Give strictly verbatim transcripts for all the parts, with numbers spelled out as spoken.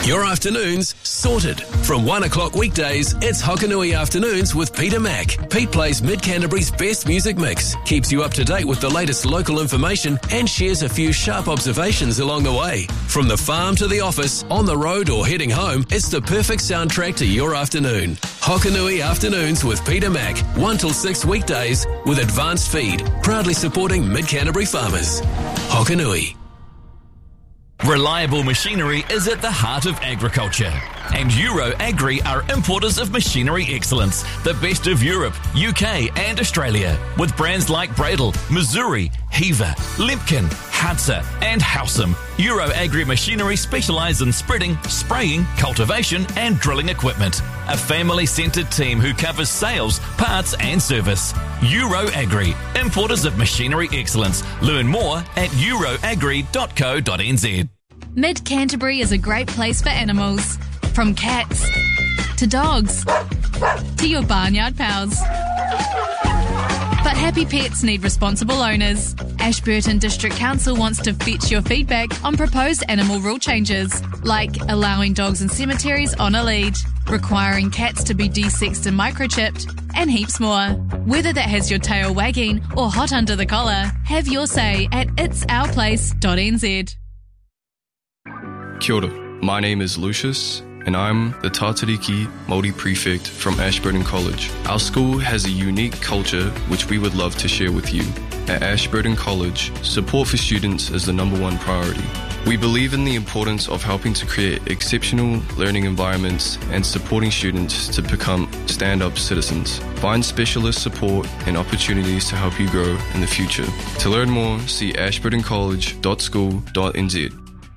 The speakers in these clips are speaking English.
Your afternoons sorted. From one o'clock weekdays, it's Hokanui Afternoons with Peter Mack. Pete plays Mid-Canterbury's best music mix, keeps you up to date with the latest local information, and shares a few sharp observations along the way. From the farm to the office, on the road or heading home, it's the perfect soundtrack to your afternoon. Hokanui Afternoons with Peter Mack, one till six weekdays with Advanced Feed, proudly supporting Mid-Canterbury farmers. Hokanui. Reliable machinery is at the heart of agriculture. And Euro Agri are importers of machinery excellence, the best of Europe, U K and Australia. With brands like Bradle, Missouri, Heaver, Lemken, Hadza and Howsam, Euro Agri Machinery specialise in spreading, spraying, cultivation and drilling equipment. A family-centred team who covers sales, parts and service. Euro Agri, importers of machinery excellence. Learn more at euroagri dot co dot n z. Mid-Canterbury is a great place for animals. From cats to dogs to your barnyard pals. But happy pets need responsible owners. Ashburton District Council wants to fetch your feedback on proposed animal rule changes, like allowing dogs in cemeteries on a lead, requiring cats to be desexed and microchipped, and heaps more. Whether that has your tail wagging or hot under the collar, have your say at its our place dot n z. Kia ora. My name is Lucius, and I'm the Tatariki Māori Prefect from Ashburton College. Our school has a unique culture which we would love to share with you. At Ashburton College, support for students is the number one priority. We believe in the importance of helping to create exceptional learning environments and supporting students to become stand-up citizens. Find specialist support and opportunities to help you grow in the future. To learn more, see ashburton college dot school dot n z.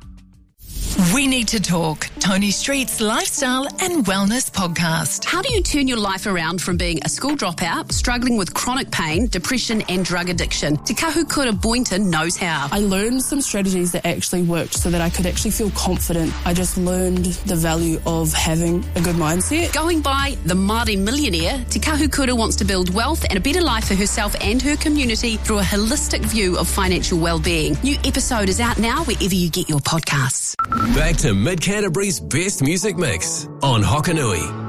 We Need to Talk, Tony Street's lifestyle and wellness podcast. How do you turn your life around from being a school dropout, struggling with chronic pain, depression and drug addiction? Te Kahukura Boynton knows how. I learned some strategies that actually worked so that I could actually feel confident. I just learned the value of having a good mindset. Going by the Māori millionaire, Te Kahukura wants to build wealth and a better life for herself and her community through a holistic view of financial well-being. New episode is out now wherever you get your podcasts. Back to Mid-Canterbury's best music mix on Hokanui.